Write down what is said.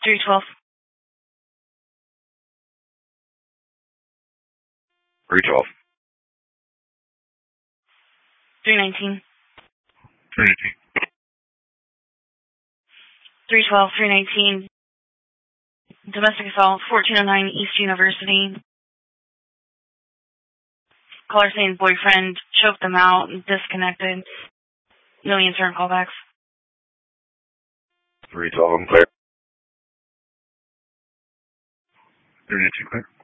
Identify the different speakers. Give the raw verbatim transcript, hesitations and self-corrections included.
Speaker 1: three twelve.
Speaker 2: three twelve.
Speaker 1: three nineteen.
Speaker 2: three nineteen.
Speaker 1: three twelve, three nineteen. Domestic assault, fourteen oh nine East University. Caller saying boyfriend choked them out, disconnected. Million turn callbacks.
Speaker 2: three twelve, I'm clear. three nineteen, clear.